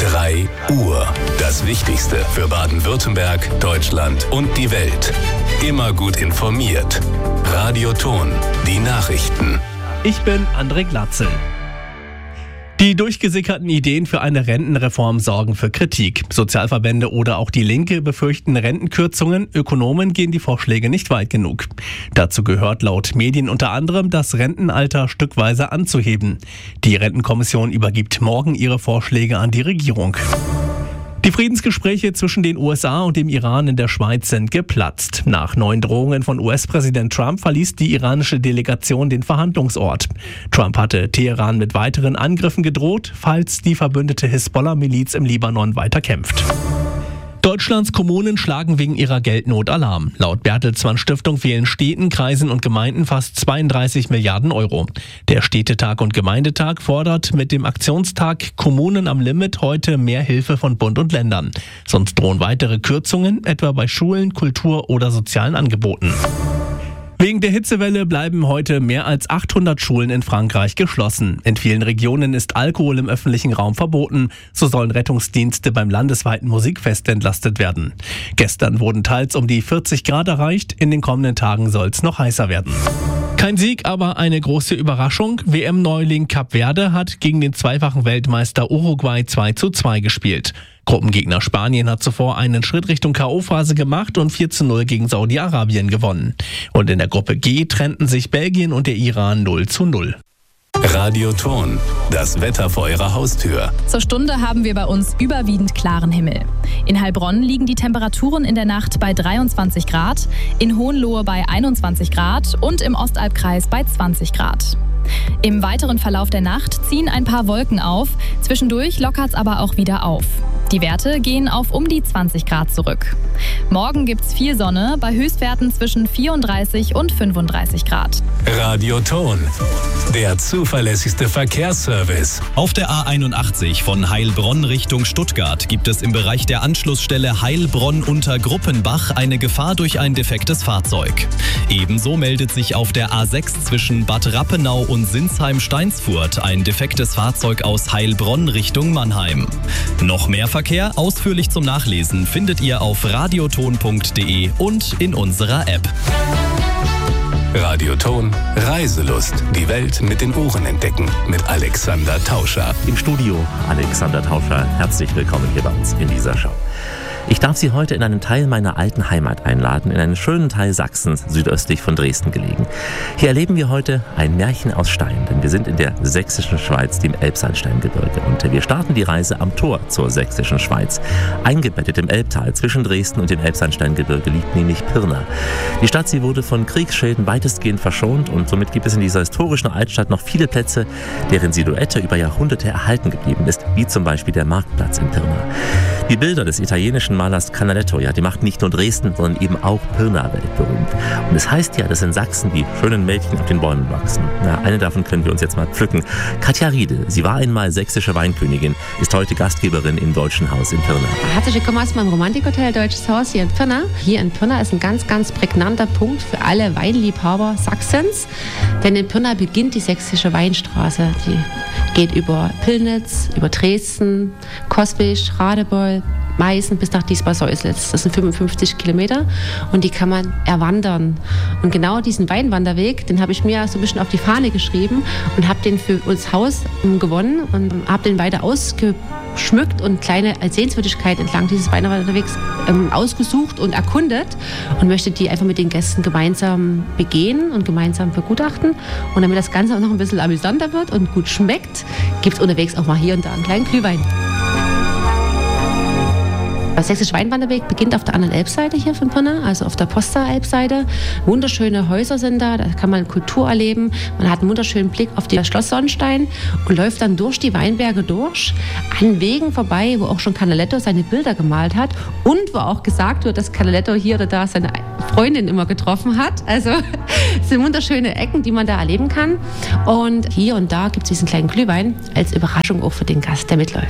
3 Uhr. Das Wichtigste für Baden-Württemberg, Deutschland und die Welt. Immer gut informiert. Radioton, die Nachrichten. Ich bin André Glatzel. Die durchgesickerten Ideen für eine Rentenreform sorgen für Kritik. Sozialverbände oder auch die Linke befürchten Rentenkürzungen. Ökonomen gehen die Vorschläge nicht weit genug. Dazu gehört laut Medien unter anderem, das Rentenalter stückweise anzuheben. Die Rentenkommission übergibt morgen ihre Vorschläge an die Regierung. Die Friedensgespräche zwischen den USA und dem Iran in der Schweiz sind geplatzt. Nach neuen Drohungen von US-Präsident Trump verließ die iranische Delegation den Verhandlungsort. Trump hatte Teheran mit weiteren Angriffen gedroht, falls die verbündete Hisbollah-Miliz im Libanon weiter kämpft. Deutschlands Kommunen schlagen wegen ihrer Geldnot Alarm. Laut Bertelsmann Stiftung fehlen Städten, Kreisen und Gemeinden fast 32 Milliarden Euro. Der Städtetag und Gemeindetag fordert mit dem Aktionstag Kommunen am Limit heute mehr Hilfe von Bund und Ländern. Sonst drohen weitere Kürzungen, etwa bei Schulen, Kultur oder sozialen Angeboten. Wegen der Hitzewelle bleiben heute mehr als 800 Schulen in Frankreich geschlossen. In vielen Regionen ist Alkohol im öffentlichen Raum verboten. So sollen Rettungsdienste beim landesweiten Musikfest entlastet werden. Gestern wurden teils um die 40 Grad erreicht. In den kommenden Tagen soll es noch heißer werden. Kein Sieg, aber eine große Überraschung. WM-Neuling Kap Verde hat gegen den zweifachen Weltmeister Uruguay 2:2 gespielt. Gruppengegner Spanien hat zuvor einen Schritt Richtung K.O.-Phase gemacht und 4:0 gegen Saudi-Arabien gewonnen. Und in der Gruppe G trennten sich Belgien und der Iran 0:0. Radioton, das Wetter vor Ihrer Haustür. Zur Stunde haben wir bei uns überwiegend klaren Himmel. In Heilbronn liegen die Temperaturen in der Nacht bei 23 Grad, in Hohenlohe bei 21 Grad und im Ostalbkreis bei 20 Grad. Im weiteren Verlauf der Nacht ziehen ein paar Wolken auf, zwischendurch lockert es aber auch wieder auf. Die Werte gehen auf um die 20 Grad zurück. Morgen gibt's viel Sonne, bei Höchstwerten zwischen 34 und 35 Grad. Radioton, der zuverlässigste Verkehrsservice. Auf der A81 von Heilbronn Richtung Stuttgart gibt es im Bereich der Anschlussstelle Heilbronn unter Gruppenbach eine Gefahr durch ein defektes Fahrzeug. Ebenso meldet sich auf der A6 zwischen Bad Rappenau und Sinsheim-Steinsfurt ein defektes Fahrzeug aus Heilbronn Richtung Mannheim. Noch mehr Verkehr ausführlich zum Nachlesen findet ihr auf radioton.de und in unserer App. Radioton, Reiselust. Die Welt mit den Ohren entdecken. Mit Alexander Tauscher. Im Studio Alexander Tauscher. Herzlich willkommen hier bei uns in dieser Show. Ich darf Sie heute in einen Teil meiner alten Heimat einladen, in einen schönen Teil Sachsens, südöstlich von Dresden gelegen. Hier erleben wir heute ein Märchen aus Stein, denn wir sind in der sächsischen Schweiz, dem Elbsandsteingebirge. Und wir starten die Reise am Tor zur sächsischen Schweiz. Eingebettet im Elbtal zwischen Dresden und dem Elbsandsteingebirge liegt nämlich Pirna. Die Stadt, sie wurde von Kriegsschäden weitestgehend verschont und somit gibt es in dieser historischen Altstadt noch viele Plätze, deren Silhouette über Jahrhunderte erhalten geblieben ist, wie zum Beispiel der Marktplatz in Pirna. Die Bilder des italienischen Malers Canaletto, ja, die macht nicht nur Dresden, sondern eben auch Pirna weltberühmt. Und es heißt ja, dass in Sachsen die schönen Mädchen auf den Bäumen wachsen. Na, eine davon können wir uns jetzt mal pflücken. Katja Riedel, sie war einmal sächsische Weinkönigin, ist heute Gastgeberin im Deutschen Haus in Pirna. Herzlich willkommen aus meinem Romantikhotel Deutsches Haus hier in Pirna. Hier in Pirna ist ein ganz, ganz prägnanter Punkt für alle Weinliebhaber Sachsens. Denn in Pirna beginnt die sächsische Weinstraße. Die geht über Pillnitz, über Dresden, Kospisch, Radebeul, Meißen bis nach Diesbach-Säuslitz. Das sind 55 Kilometer und die kann man erwandern. Und genau diesen Weinwanderweg, den habe ich mir so ein bisschen auf die Fahne geschrieben und habe den für uns Haus gewonnen und habe den weiter ausgeschmückt und kleine Sehenswürdigkeiten entlang dieses Weinwanderwegs ausgesucht und erkundet und möchte die einfach mit den Gästen gemeinsam begehen und gemeinsam begutachten. Und damit das Ganze auch noch ein bisschen amüsanter wird und gut schmeckt, gibt es unterwegs auch mal hier und da einen kleinen Glühwein. Der sächsische Weinwanderweg beginnt auf der anderen Elbseite hier von Pirna, also auf der Posta-Elbseite. Wunderschöne Häuser sind da kann man Kultur erleben. Man hat einen wunderschönen Blick auf das Schloss Sonnstein und läuft dann durch die Weinberge durch, an Wegen vorbei, wo auch schon Canaletto seine Bilder gemalt hat und wo auch gesagt wird, dass Canaletto hier oder da seine Freundin immer getroffen hat. Also es sind wunderschöne Ecken, die man da erleben kann. Und hier und da gibt es diesen kleinen Glühwein als Überraschung auch für den Gast, der mitläuft.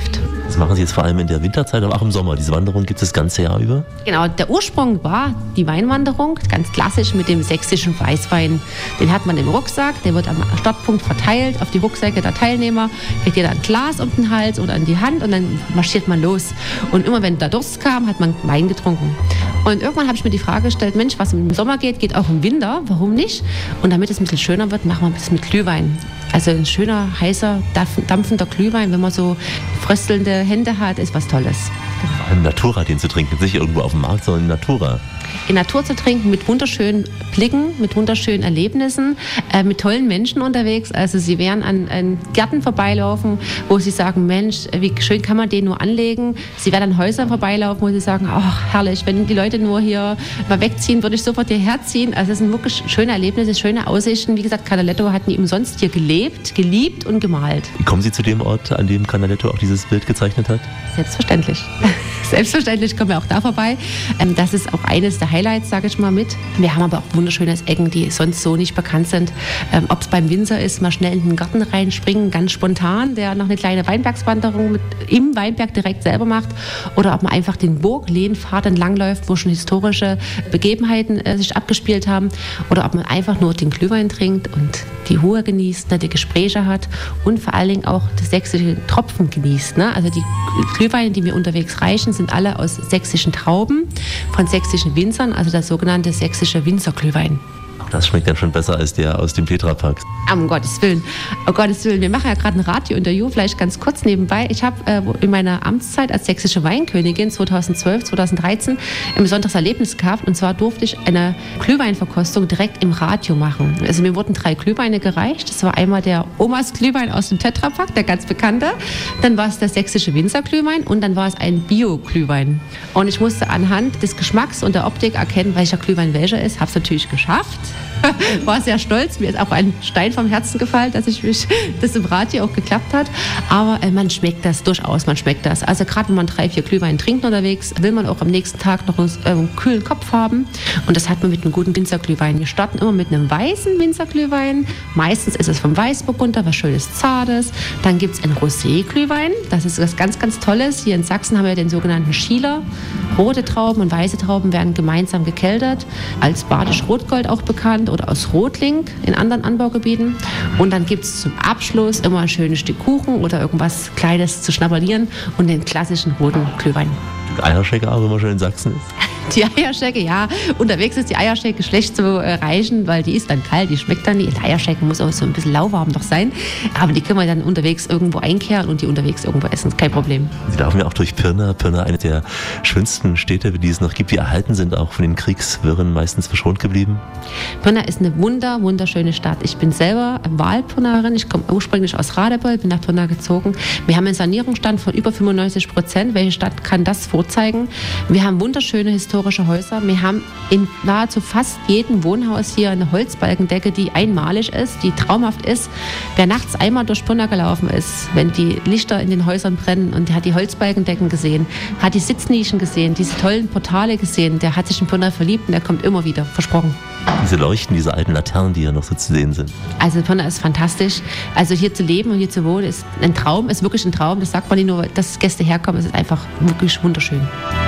Das machen Sie jetzt vor allem in der Winterzeit, aber auch im Sommer. Diese Wanderung gibt es das ganze Jahr über? Genau, der Ursprung war die Weinwanderung, ganz klassisch mit dem sächsischen Weißwein. Den hat man im Rucksack, der wird am Startpunkt verteilt auf die Rucksäcke der Teilnehmer, kriegt jeder ein Glas um den Hals oder an die Hand und dann marschiert man los. Und immer wenn der Durst kam, hat man Wein getrunken. Und irgendwann habe ich mir die Frage gestellt, Mensch, was im Sommer geht, geht auch im Winter, warum nicht? Und damit es ein bisschen schöner wird, machen wir ein bisschen mit Glühwein. Also ein schöner, heißer, dampfender Glühwein, wenn man so fröstelnde Hände hat, ist was Tolles. Vor allem Natura, den zu trinken, nicht irgendwo auf dem Markt, sondern Natura. In Natur zu trinken, mit wunderschönen Blicken, mit wunderschönen Erlebnissen, mit tollen Menschen unterwegs. Also Sie werden an Gärten vorbeilaufen, wo Sie sagen, Mensch, wie schön kann man den nur anlegen. Sie werden an Häusern vorbeilaufen, wo Sie sagen, ach herrlich, wenn die Leute nur hier mal wegziehen, würde ich sofort hierher ziehen. Also es sind wirklich schöne Erlebnisse, schöne Aussichten. Wie gesagt, Canaletto hat nie umsonst hier gelebt, geliebt und gemalt. Wie kommen Sie zu dem Ort, an dem Canaletto auch dieses Bild gezeichnet hat? Selbstverständlich. Selbstverständlich kommen wir auch da vorbei. Das ist auch eines der Highlights, sage ich mal, mit. Wir haben aber auch wunderschöne Ecken, die sonst so nicht bekannt sind. Ob es beim Winzer ist, mal schnell in den Garten reinspringen, ganz spontan, der noch eine kleine Weinbergswanderung im Weinberg direkt selber macht. Oder ob man einfach den Burglehnpfad entlangläuft, wo schon historische Begebenheiten sich abgespielt haben. Oder ob man einfach nur den Glühwein trinkt und die Ruhe genießt, die Gespräche hat und vor allen Dingen auch das sächsische Tropfen genießt. Also die Glühweine, die wir unterwegs reichen, sind alle aus sächsischen Trauben, von sächsischen Winzern, also das sogenannte sächsische Winzerglühwein. Das schmeckt dann schon besser als der aus dem Tetrapack. Um Gottes Willen. Um Gottes Willen. Wir machen ja gerade ein Radiointerview, vielleicht ganz kurz nebenbei. Ich habe in meiner Amtszeit als sächsische Weinkönigin 2012, 2013 ein besonderes Erlebnis gehabt. Und zwar durfte ich eine Glühweinverkostung direkt im Radio machen. Also mir wurden 3 Glühweine gereicht. Das war einmal der Omas Glühwein aus dem Tetrapack, der ganz bekannte. Dann war es der sächsische Winzerglühwein und dann war es ein Bio-Glühwein. Und ich musste anhand des Geschmacks und der Optik erkennen, welcher Glühwein welcher ist. Habe es natürlich geschafft. War sehr stolz. Mir ist auch ein Stein vom Herzen gefallen, dass das im Radio auch geklappt hat. Aber man schmeckt das durchaus, man schmeckt das. Also gerade wenn man 3, 4 Glühwein trinkt unterwegs, will man auch am nächsten Tag noch einen kühlen Kopf haben. Und das hat man mit einem guten Winzerglühwein. Wir starten immer mit einem weißen Winzerglühwein. Meistens ist es vom Weißburgunder, was Schönes, Zartes. Dann gibt es einen Rosé-Glühwein. Das ist was ganz, ganz Tolles. Hier in Sachsen haben wir den sogenannten Schieler. Rote Trauben und weiße Trauben werden gemeinsam gekeltert. Als Badisch Rotgold auch bekannt oder aus Rotling in anderen Anbaugebieten. Und dann gibt es zum Abschluss immer ein schönes Stück Kuchen oder irgendwas Kleines zu schnabulieren und den klassischen roten Glühwein. Eierschecke auch, wenn man schon in Sachsen ist? Die Eierschecke, ja. Unterwegs ist die Eierschecke schlecht zu erreichen, weil die ist dann kalt, die schmeckt dann nicht. Die Eierschecke muss auch so ein bisschen lauwarm noch sein. Aber die können wir dann unterwegs irgendwo einkehren und die unterwegs irgendwo essen. Kein Problem. Sie laufen ja auch durch Pirna. Pirna, eine der schönsten Städte, die es noch gibt, die erhalten sind, auch von den Kriegswirren meistens verschont geblieben. Pirna ist eine wunderschöne Stadt. Ich bin selber Wahlpirnerin. Ich komme ursprünglich aus Radebeul, bin nach Pirna gezogen. Wir haben einen Sanierungsstand von über 95%. Welche Stadt kann das vorzeigen? Wir haben wunderschöne historische Häuser. Wir haben in nahezu fast jedem Wohnhaus hier eine Holzbalkendecke, die einmalig ist, die traumhaft ist. Wer nachts einmal durch Pirna gelaufen ist, wenn die Lichter in den Häusern brennen und der hat die Holzbalkendecken gesehen, hat die Sitznischen gesehen, diese tollen Portale gesehen, der hat sich in Pirna verliebt und der kommt immer wieder, versprochen. Diese Leuchten, diese alten Laternen, die ja noch so zu sehen sind. Also Pirna ist fantastisch. Also hier zu leben und hier zu wohnen ist ein Traum, ist wirklich ein Traum. Das sagt man nicht nur, dass Gäste herkommen, es ist einfach wirklich wunderschön.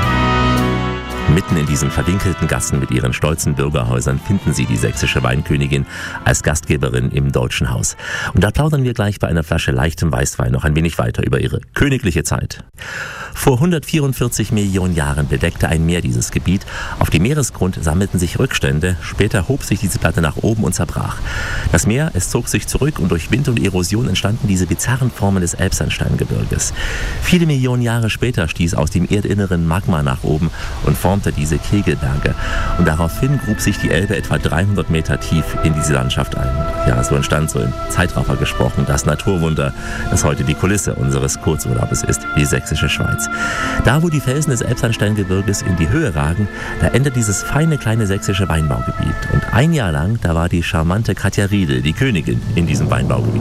Mitten in diesen verwinkelten Gassen mit ihren stolzen Bürgerhäusern finden Sie die sächsische Weinkönigin als Gastgeberin im Deutschen Haus. Und da plaudern wir gleich bei einer Flasche leichtem Weißwein noch ein wenig weiter über ihre königliche Zeit. Vor 144 Millionen Jahren bedeckte ein Meer dieses Gebiet. Auf dem Meeresgrund sammelten sich Rückstände. Später hob sich diese Platte nach oben und zerbrach. Das Meer, es zog sich zurück und durch Wind und Erosion entstanden diese bizarren Formen des Elbsandsteingebirges. Viele Millionen Jahre später stieß aus dem Erdinneren Magma nach oben und formte diese Kegelberge. Und daraufhin grub sich die Elbe etwa 300 Meter tief in diese Landschaft ein. Ja, so entstand, so im Zeitraffer gesprochen, das Naturwunder, das heute die Kulisse unseres Kurzurlaubes ist, die sächsische Schweiz. Da, wo die Felsen des Elbsandsteingebirges in die Höhe ragen, da endet dieses feine kleine sächsische Weinbaugebiet. Und ein Jahr lang, da war die charmante Katja Riedel die Königin in diesem Weinbaugebiet.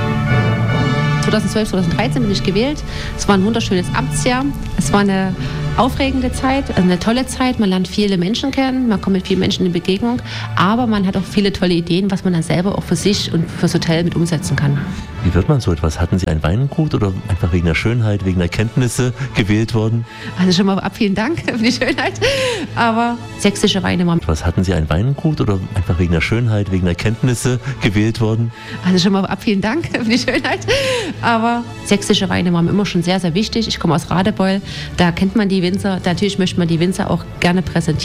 2012, 2013 bin ich gewählt. Es war ein wunderschönes Amtsjahr. Es war eine aufregende Zeit, also eine tolle Zeit. Man lernt viele Menschen kennen, man kommt mit vielen Menschen in Begegnung, aber man hat auch viele tolle Ideen, was man dann selber auch für sich und fürs Hotel mit umsetzen kann. Wie wird man so etwas? Hatten Sie ein Weingut oder einfach wegen der Schönheit, wegen der Kenntnisse gewählt worden? Also schon mal vorab vielen Dank für die Schönheit, aber sächsische Weine waren... Was hatten Sie ein Weingut oder einfach wegen der Schönheit, wegen der Kenntnisse gewählt worden? Also schon mal vorab vielen Dank für die Schönheit, aber sächsische Weine waren immer schon sehr, sehr wichtig. Ich komme aus Radebeul, da kennt man die Winzer, natürlich möchte man die Winzer auch gerne präsentieren.